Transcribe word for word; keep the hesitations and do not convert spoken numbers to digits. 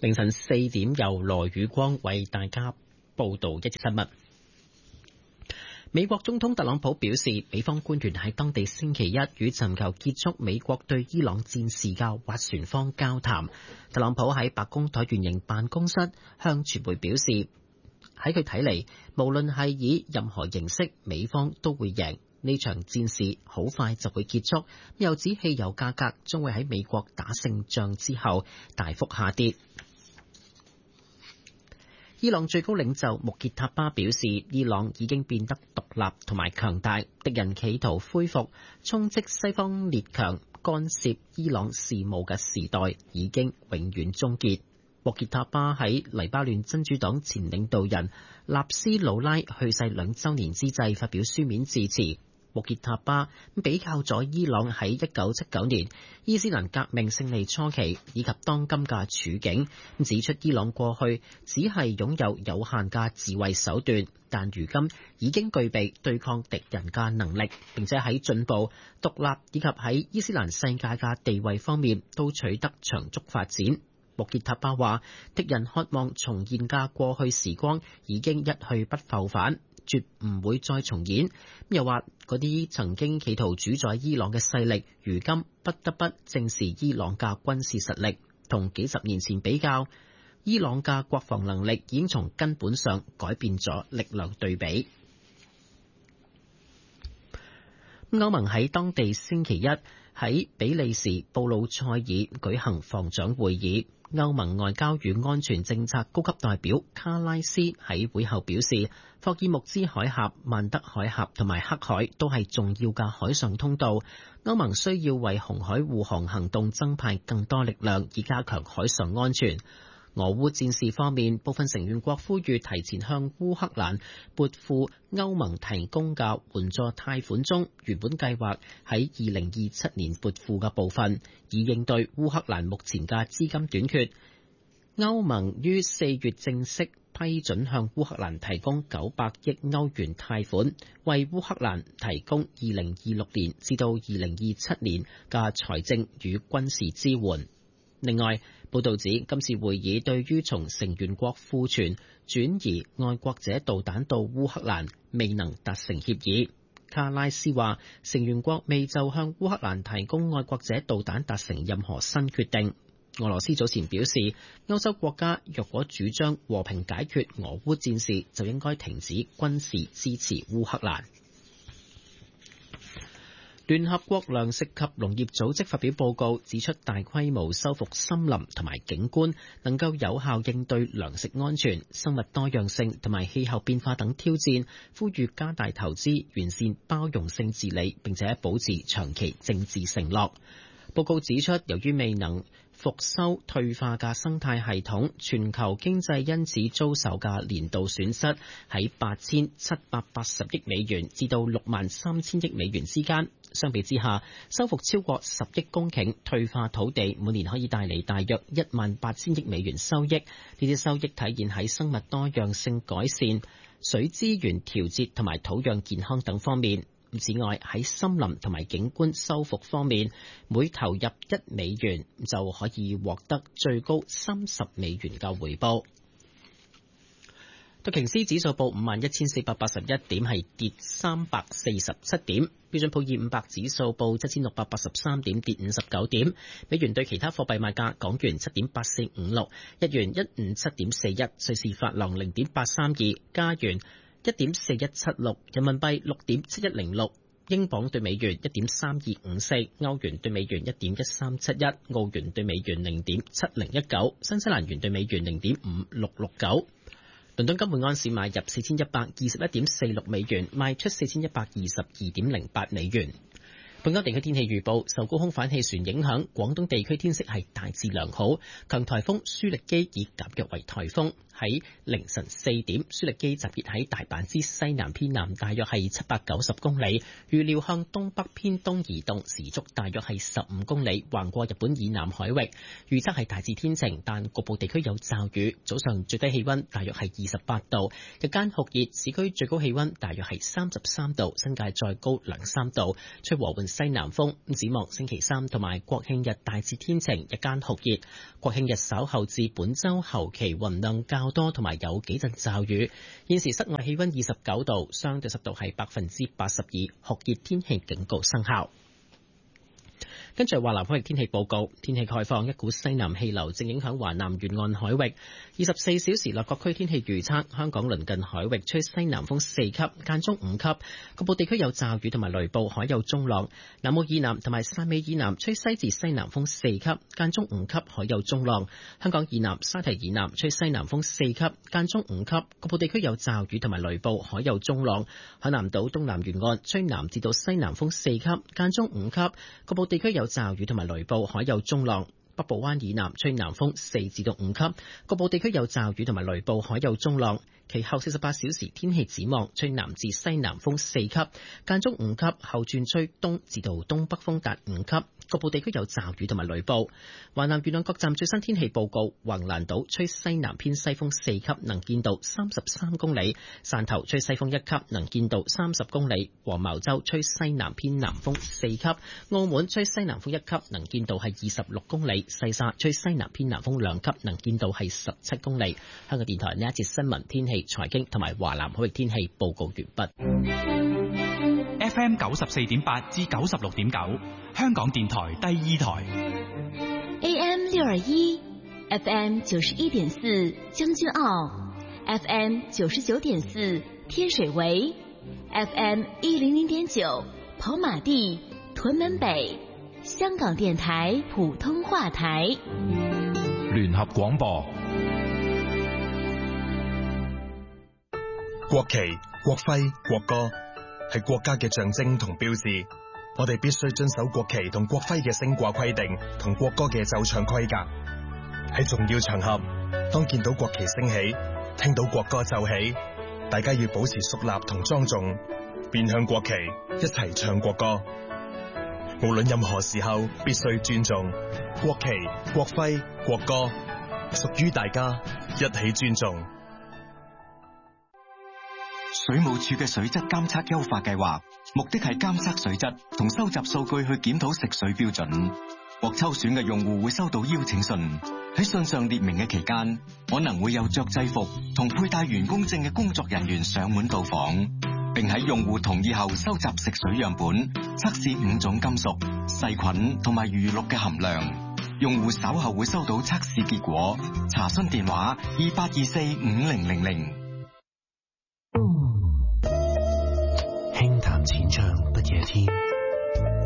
凌晨四點由羅宇光為大家報道一節新聞。美國總統特朗普表示，美方官員喺當地星期一與尋求結束美國對伊朗戰事嘅斡旋方交談。特朗普喺白宮橢圓形辦公室向傳媒表示，喺佢睇嚟，無論係以任何形式，美方都會贏。呢場戰事好快就會結束。又指汽油價格將會喺美國打勝仗之後大幅下跌。伊朗最高領袖穆傑塔巴表示，伊朗已經變得獨立同埋強大，敵人企圖恢復衝擊西方列強干涉伊朗事務嘅時代已經永遠終結。穆傑塔巴喺黎巴嫩真主黨前領導人納斯魯拉去世兩週年之際發表書面致辭。穆傑塔巴比較咗伊朗喺一九七九年伊斯蘭革命勝利初期以及當今嘅處境，指出伊朗過去只係擁有有限嘅自衛手段，但如今已經具備對抗敵人嘅能力，並且喺進步、獨立以及喺伊斯蘭世界嘅地位方面都取得長足發展。穆傑塔巴話，敵人渴望重現嘅過去時光已經一去不復返，絕唔會再重演。又話嗰啲曾經企圖主宰伊朗嘅勢力，如今不得不正視伊朗嘅軍事實力。同幾十年前比較，伊朗嘅國防能力已經從根本上改變咗力量對比。歐盟喺當地星期一喺比利時布魯塞爾舉行防長會議。歐盟外交與安全政策高級代表卡拉斯喺會後表示，霍爾木茲海峽、曼德海峽同埋黑海都係重要嘅海上通道。歐盟需要為紅海護航行動增派更多力量，以加強海上安全。俄烏戰事方面，部分成員國呼籲提前向烏克蘭撥付歐盟提供嘅援助貸款中原本計劃喺二零二七年撥付嘅部分，以應對烏克蘭目前嘅資金短缺。歐盟於四月正式批准向烏克蘭提供九百億歐元貸款，為烏克蘭提供二零二六年至到二零二七年嘅財政與軍事支援。另外，報道指今次會議對於從成員國庫存轉移愛國者導彈到烏克蘭未能達成協議。卡拉斯話，成員國未就向烏克蘭提供愛國者導彈達成任何新決定。俄羅斯早前表示，歐洲國家若果主張和平解決俄烏戰事，就應該停止軍事支持烏克蘭。聯合國糧食及農業組織發表報告，指出大規模修復森林同埋景觀能夠有效應對糧食安全、生物多樣性同埋氣候變化等挑戰，呼籲加大投資、完善包容性治理，並且保持長期政治承諾。報告指出，由於未能復修退化嘅生態系統，全球經濟因此遭受嘅年度損失喺八千七百八十億美元至到六萬三千億美元之間。相比之下，修復超過十億公頃退化土地，每年可以帶嚟大約一萬八千億美元收益。呢啲收益體現喺生物多樣性改善、水資源調節同埋土壤健康等方面。此外，喺森林同埋景觀修復方面，每投入一美元就可以獲得最高三十美元嘅回報。道瓊斯指數報五萬一千四百八十一點，係跌三百四十七點。標準普爾五百指數報七千六百八十三點，跌五十九點。美元對其他貨幣賣價：港元七點八四五六，日元一五七點四一，瑞士法郎零點八三二，加元一點四一七六，人民幣六點七一零六，英鎊對美元一點三二五四，歐元對美元一點一三七一，澳元對美元零點七零一九，新西蘭元對美元零點五六六九。倫敦金每安士買入四千一百二十一點四六美元，賣出四千一百二十二點零八美元。本港地區天氣預報，受高空反氣旋影響，廣東地區天色係大致良好。強颱風舒力基已減弱為颱風。喺凌晨四點，舒力基集結喺大阪之西南偏南，大約係七百九十公里，預料向東北偏東移動，時速大約係十五公里，橫過日本以南海域。預測係大致天晴，但局部地區有驟雨。早上最低氣溫大約係二十八度，日間酷熱，市區最高氣溫大約係三十三度，新界再高兩三度，吹和緩西南風。展望星期三同埋國慶日大致天晴，日間酷熱。國慶日稍後至本週後期雲量較多，同埋有幾陣驟雨。現時室外氣溫二十九度，相對濕度係百分之八十二，酷熱天氣警告生效。跟住華南海域天氣報告，天氣概況，一股西南氣流正影響華南沿岸海域。二十四小時內各區天氣預測，香港鄰近海域吹西南風四級，間中五級，局部地區有驟雨同埋雷暴，海有中浪。南澳以南同埋汕尾以南吹西至西南風四級，間中五級，海有中浪。香港以南、沙堤以南吹西南風四級，間中五級，局部地區有驟雨同埋雷暴，海有中浪。海南島東南沿岸吹南至到西南風四級，間中五級，局部地區有驟雨同埋雷暴，海有中浪。北部灣以南吹南風四至到五級，局部地區有驟雨同埋雷暴，海有中浪。其後四十八小時天氣展望，吹南至西南風四級，間中五級，後轉吹東至到東北風達五級，局部地區有驟雨同埋雷暴。華南沿岸各站最新天氣報告：橫瀾島吹西南偏西風四級，能見度三十三公里；汕頭吹西風一級，能見度三十公里；黃茅洲吹西南偏南風四級；澳門吹西南風一級，能見度係二十六公里；西沙吹西南偏南風兩級，能見度係十七公里。香港電台呢一節新聞天氣、財經同埋華南海域天氣報告完畢。 F M 九十四點八至九十六點九，香港電台第二台。 A M 六二一 ，F M 九十一點四將軍澳 ，F M 九十九點四天水圍 ，F M 一零零點九跑馬地屯門北，香港電台普通話台。 聯合廣播。 國旗、國徽、國歌係國家嘅象徵同標誌，我哋必須遵守國旗同國徽嘅升掛規定同國歌嘅奏唱規格。喺重要場合，當見到國旗升起，聽到國歌奏起，大家要保持肅立同莊重，面向國旗一齊唱國歌。無論任何時候，必須尊重國旗、國徽、國歌，屬於大家，一起尊重。 水務署嘅水質監測優化計劃，目的係監測水質同收集數據去檢討食水標準。獲抽選嘅用戶會收到邀請信，喺信上列明嘅期間，可能會有着制服同佩戴員工證嘅工作人員上門到訪，並喺用戶同意後收集食水樣本，測試五種金屬、細菌同埋餘氯嘅含量。用戶稍後會收到測試結果。查詢電話二八二四五零零零。 輕談淺唱不夜天。